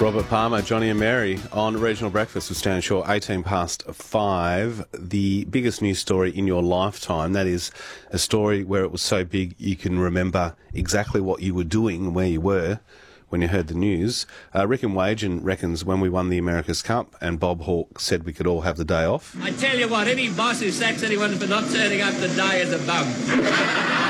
Robert Palmer, Johnny and Mary on Regional Breakfast with Stan Shaw, 18 past 5. The biggest news story in your lifetime, that is a story where it was so big you can remember exactly what you were doing and where you were when you heard the news. Rick and Wagen reckons when we won the America's Cup and Bob Hawke said we could all have the day off. I tell you what, any boss who sacks anyone for not turning up the day is a bum.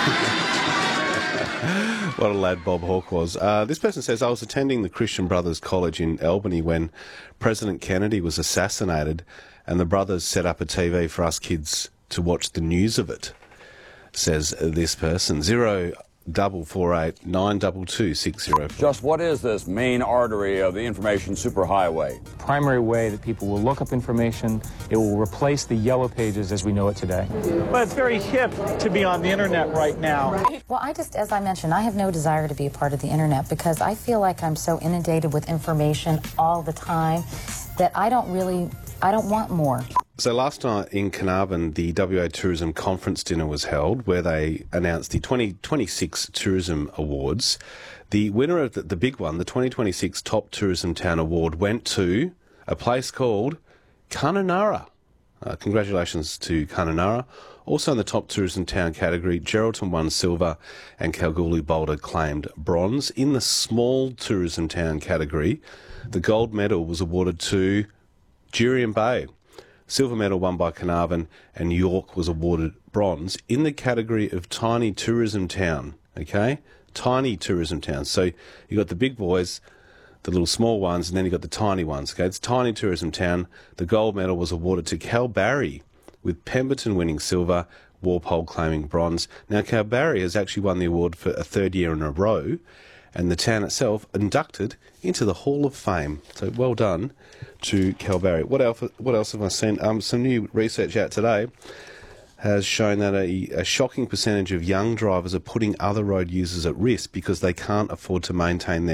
What a lad Bob Hawke was. This person says, I was attending the Christian Brothers College in Albany when President Kennedy was assassinated and the brothers set up a TV for us kids to watch the news of it, says this person. 0448 922 604. Just what is this main artery of the information superhighway? Primary way that people will look up information. It will replace the yellow pages as we know it today. Well, it's very hip to be on the internet right now. Well, as I mentioned, I have no desire to be a part of the internet because I feel like I'm so inundated with information all the time that I don't want more. So last night in Carnarvon, the WA Tourism Conference dinner was held where they announced the 2026 Tourism Awards. The winner of the big one, the 2026 Top Tourism Town Award, went to a place called Kununurra. Congratulations to Kununurra. Also in the Top Tourism Town category, Geraldton won silver and Kalgoorlie Boulder claimed bronze. In the Small Tourism Town category, the gold medal was awarded to Jurien Bay. Silver medal won by Carnarvon and York was awarded bronze in the category of Tiny Tourism Town, okay? Tiny Tourism Town. So you got the big boys, the little small ones, and then you got the tiny ones, okay? It's Tiny Tourism Town. The gold medal was awarded to Kalbarri, with Pemberton winning silver, Walpole claiming bronze. Now, Kalbarri has actually won the award for a third year in a row, and the town itself inducted into the Hall of Fame. So well done to Kalbarri. What else have I seen? Some new research out today has shown that a shocking percentage of young drivers are putting other road users at risk because they can't afford to maintain their